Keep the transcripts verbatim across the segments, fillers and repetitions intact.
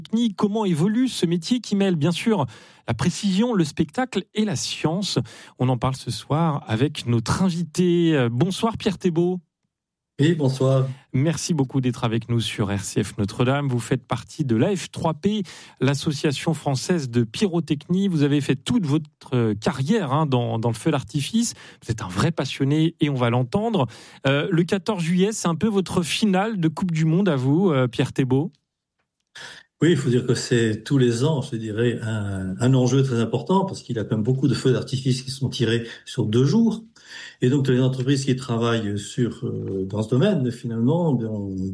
technique. Comment évolue ce métier qui mêle bien sûr la précision, le spectacle et la science? On en parle ce soir avec notre invité. Bonsoir Pierre Thébault. Oui, bonsoir. Merci beaucoup d'être avec nous sur R C F Notre-Dame. Vous faites partie de l'A F trois P, l'association française de pyrotechnie. Vous avez fait toute votre carrière hein, dans, dans le feu d'artifice. Vous êtes un vrai passionné et on va l'entendre. Euh, le quatorze juillet, c'est un peu votre finale de Coupe du Monde à vous, euh, Pierre Thébault. Oui, il faut dire que c'est tous les ans, je dirais, un, un enjeu très important parce qu'il y a quand même beaucoup de feux d'artifice qui sont tirés sur deux jours. Et donc, les entreprises qui travaillent sur euh, dans ce domaine, finalement, ont,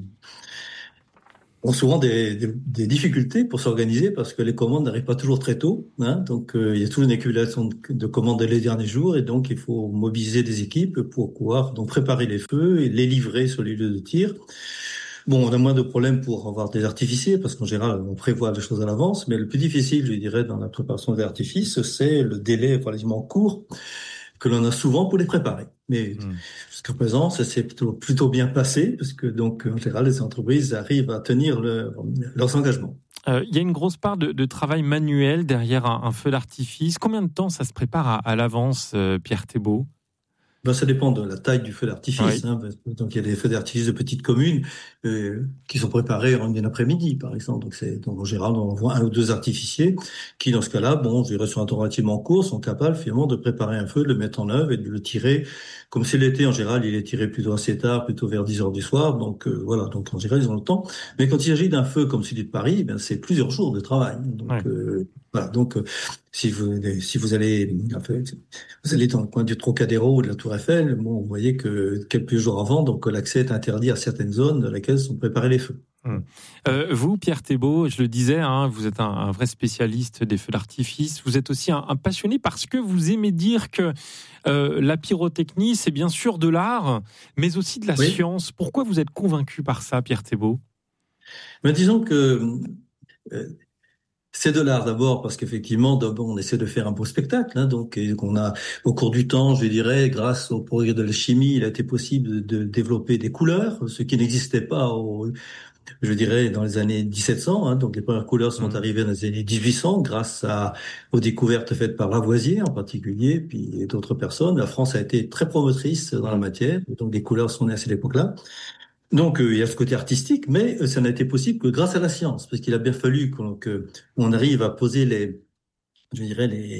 ont souvent des, des, des difficultés pour s'organiser parce que les commandes n'arrivent pas toujours très tôt. Hein, donc, euh, il y a toujours une accumulation de, de commandes les derniers jours et donc il faut mobiliser des équipes pour pouvoir donc préparer les feux et les livrer sur les lieux de tir. Bon, on a moins de problèmes pour avoir des artificiers, parce qu'en général, on prévoit les choses à l'avance, mais le plus difficile, je dirais, dans la préparation des artifices, c'est le délai relativement court que l'on a souvent pour les préparer. Mais mmh. jusqu'à présent, ça s'est plutôt, plutôt bien passé, parce que donc, en général, les entreprises arrivent à tenir le, leurs engagements. Euh, il y a une grosse part de, de travail manuel derrière un, un feu d'artifice. Combien de temps ça se prépare à, à l'avance, euh, Pierre Thébault ? Ben, ça dépend de la taille du feu d'artifice. Oui. Hein. Donc, il y a des feux d'artifice de petites communes euh, qui sont préparés en une après-midi, par exemple. Donc, c'est, donc, en général, on voit un ou deux artificiers qui, dans ce cas-là, bon, je dirais sur un temps relativement court, sont capables finalement de préparer un feu, de le mettre en œuvre et de le tirer. Comme c'est l'été, en général, il est tiré plutôt assez tard, plutôt vers dix heures du soir. Donc, euh, voilà. Donc, en général, ils ont le temps. Mais quand il s'agit d'un feu comme celui de Paris, ben, c'est plusieurs jours de travail. Donc, Ouais. euh, voilà. Donc, euh, si vous, si vous allez, enfin, vous allez dans le coin du Trocadéro ou de la Tour Eiffel, bon, vous voyez que quelques jours avant, donc l'accès est interdit à certaines zones dans lesquelles sont préparés les feux. Hum. Euh, vous, Pierre Thébault, je le disais, hein, vous êtes un, un vrai spécialiste des feux d'artifice. Vous êtes aussi un, un passionné parce que vous aimez dire que euh, la pyrotechnie, c'est bien sûr de l'art, mais aussi de la oui. science. Pourquoi vous êtes convaincu par ça, Pierre Thébault ? Mais disons que euh, c'est de l'art d'abord parce qu'effectivement, d'abord, on essaie de faire un beau spectacle. Hein, donc, et qu'on a, au cours du temps, je dirais, grâce au progrès de la chimie, il a été possible de, de développer des couleurs, ce qui n'existait pas, au, je dirais, dans les années dix-sept cents. Hein, donc, les premières couleurs sont mmh. arrivées dans les années dix-huit cents, grâce à, aux découvertes faites par Lavoisier en particulier, puis d'autres personnes. La France a été très promotrice dans la matière, donc des couleurs sont nées à cette époque-là. Donc, euh, il y a ce côté artistique, mais euh, ça n'a été possible que grâce à la science, parce qu'il a bien fallu qu'on, que on arrive à poser les, je dirais les,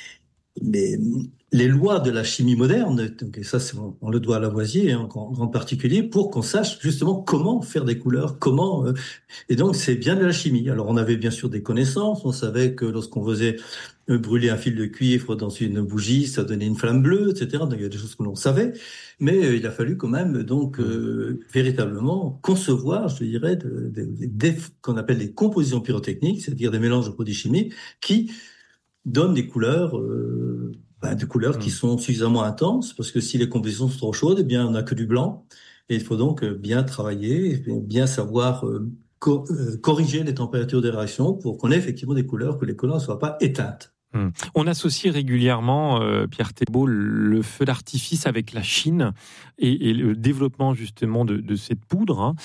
les, les lois de la chimie moderne. Donc, et ça, c'est, on, on le doit à Lavoisier hein, en, en particulier, pour qu'on sache justement comment faire des couleurs, comment. Euh, et donc, c'est bien de la chimie. Alors, on avait bien sûr des connaissances. On savait que lorsqu'on faisait brûler un fil de cuivre dans une bougie, ça donnait une flamme bleue, et cetera. Donc il y a des choses que l'on savait, mais euh, il a fallu quand même donc euh, véritablement concevoir, je dirais, de, de, de, de, qu'on appelle des compositions pyrotechniques, c'est-à-dire des mélanges de produits chimiques qui donnent des couleurs, euh, ben, des couleurs mmh. qui sont suffisamment intenses, parce que si les compositions sont trop chaudes, eh bien on n'a que du blanc, et il faut donc bien travailler, bien savoir euh, co- euh, corriger les températures des réactions pour qu'on ait effectivement des couleurs, que les couleurs ne soient pas éteintes. Hum. On associe régulièrement, euh, Pierre Thébault, le feu d'artifice avec la Chine et, et le développement justement de, de cette poudre. Hein.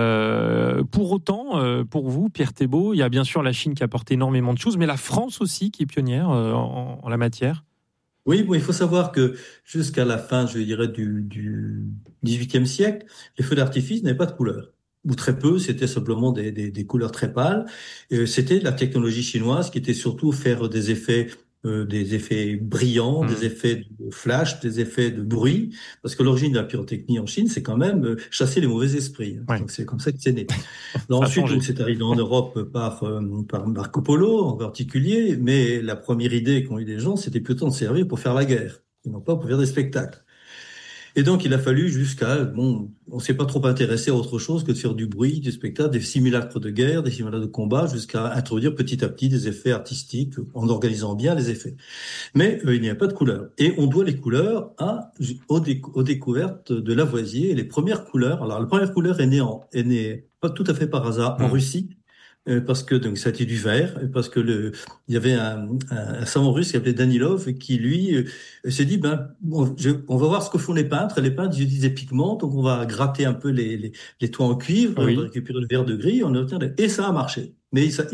Euh, pour autant, euh, pour vous, Pierre Thébault, il y a bien sûr la Chine qui apporte énormément de choses, mais la France aussi qui est pionnière euh, en, en la matière. Oui, bon, il faut savoir que jusqu'à la fin, je dirais, du, du dix-huitième siècle, les feux d'artifice n'avaient pas de couleur. Ou très peu, c'était simplement des, des, des couleurs très pâles. Et c'était la technologie chinoise qui était surtout faire des effets, euh, des effets brillants, mmh. des effets de flash, des effets de bruit, parce que l'origine de la pyrotechnie en Chine, c'est quand même euh, chasser les mauvais esprits. Ouais. Donc c'est comme ça que c'est né. Alors, ensuite, donc, c'est arrivé en Europe par, euh, par Marco Polo en particulier, mais la première idée qu'ont eu les gens, c'était plutôt de servir pour faire la guerre, et non pas pour faire des spectacles. Et donc, il a fallu jusqu'à, bon, on s'est pas trop intéressé à autre chose que de faire du bruit, du spectacle, des simulacres de guerre, des simulacres de combat, jusqu'à introduire petit à petit des effets artistiques en organisant bien les effets. Mais euh, il n'y a pas de couleurs. Et on doit les couleurs à, aux, décou- aux découvertes de Lavoisier. Et les premières couleurs, alors la première couleur est née, en, est née pas tout à fait par hasard en mmh. Russie. Parce que donc ça a été du vert, parce que le il y avait un, un, un savant russe qui s'appelait Danilov et qui lui euh, s'est dit ben on, je, on va voir ce que font les peintres. Les peintres ils utilisent des pigments, donc on va gratter un peu les les, les toits en cuivre, oui. On va récupérer le vert de gris, on obtient et ça a marché. mais ça,